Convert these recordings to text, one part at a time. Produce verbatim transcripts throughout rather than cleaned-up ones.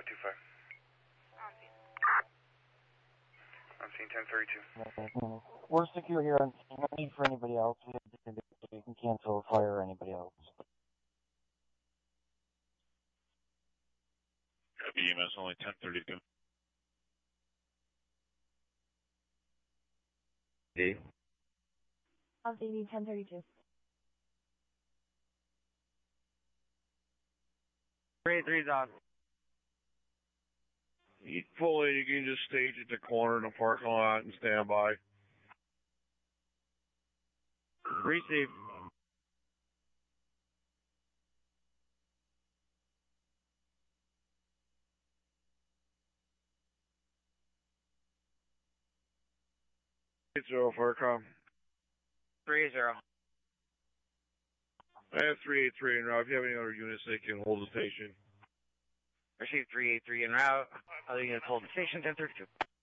two five. I'm seeing ten thirty-two. We're secure here on scene. No need for anybody else. We have to, so we can cancel fire or anybody else. B E M S only ten thirty-two. D. I'll see ten thirty-two. three three's on. Fully, you can just stage at the corner in the parking lot and stand by. Receive. eight zero, Firecom. three zero. I have three eight three en route. If you have any other units, they can hold the station. Receive three eight three en route. Other units hold the station, ten thirty-two.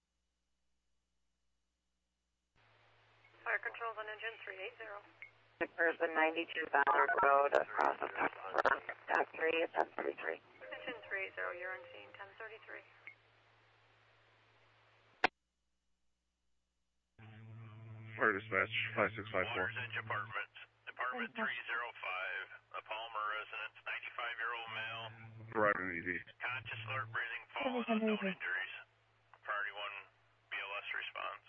Fire controls on engine three eight zero. Person ninety-two Ballard Road across the run. Tac three, ten thirty-three. Engine three eight zero, you're on scene, ten thirty-three. Fire dispatch, five six five four. Waters Edge Apartments, Apartment three oh five, a Palmer residence, ninety-five-year-old male. Arriving E D. Conscious, alert, breathing, fallen, unknown injuries. Priority one, B L S response.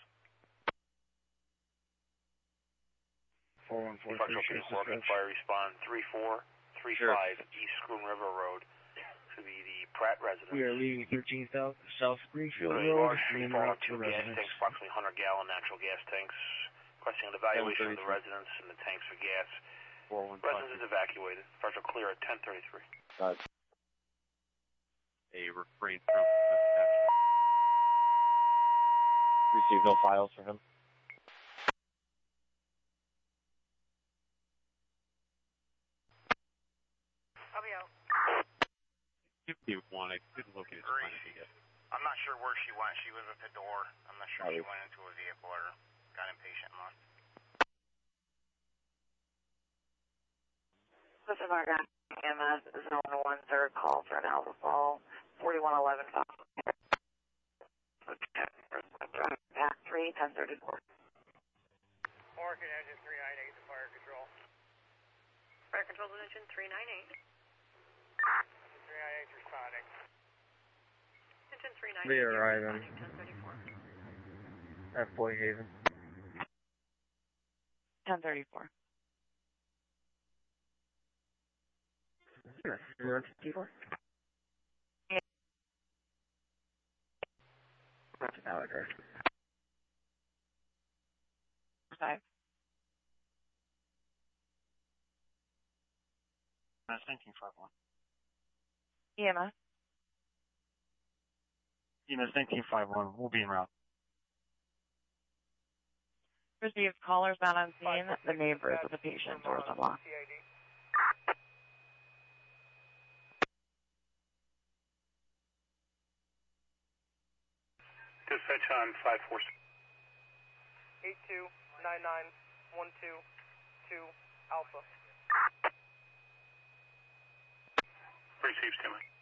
four one four Central three, Peak Morgan Fire Respond three four three five East Schroon River Road to be the Pratt residence. We are leaving thirteen South, South Springfield Uh, Road. large tree and fallen, route to two gas residence. tanks, approximately one hundred gallon natural gas tanks. Requesting an evaluation of the residence and the tanks for gas. Residence is evacuated. Partial clear at ten thirty-three. Uh, a refrain from action. Receive no files for him. I'll be out. If you want, I couldn't locate his plan yet. I'm not sure where she went. She was at the door. I'm not sure if Oh, she went into a vehicle or got impatient and left. This is our guy. M S zone one third call for an alpha fall. forty-one eleven. Pack three, ten thirty-four. Morgan engine three nine eight to fire control. Fire controls on engine three nine eight. three nine eight responding. Engine three nine eight. They are arriving ten thirty-four. at Boy Haven. ten thirty-four. zero two four. That's an address. Five. That's nineteen five one. E M S. E M S nineteen five one. We'll be en route. Received callers not on scene. The neighbors of the patient doors unlocked. Dispatch on five four six. eight two nine nine one two two Alpha. Receive, Stanley.